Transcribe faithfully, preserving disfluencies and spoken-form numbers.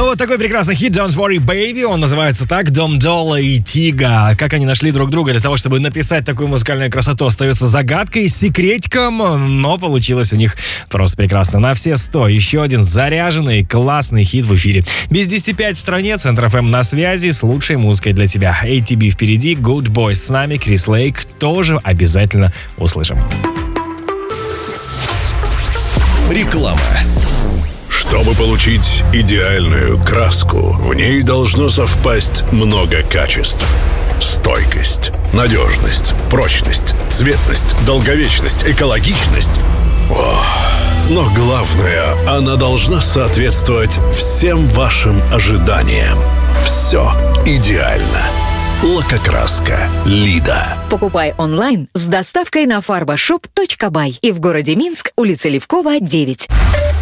вот такой прекрасный хит Don't Worry Baby, он называется так, Дом Долла и Тига. Как они нашли друг друга для того, чтобы написать такую музыкальную красоту, остается загадкой, секретиком, но получилось у них просто прекрасно. На все сто, еще один заряженный, классный хит в эфире. Без десяти пять в стране, Центр эф эм на связи с лучшей музыкой для тебя. эй ти би впереди, Good Boys с нами, Крис Лейк тоже обязательно услышим. Реклама. Чтобы получить идеальную краску, в ней должно совпасть много качеств. Стойкость, надежность, прочность, цветность, долговечность, экологичность. О, но главное, она должна соответствовать всем вашим ожиданиям. Все идеально. Лакокраска Лида. Покупай онлайн с доставкой на фарбашоп точка бай и в городе Минск, улица Левкова, девять.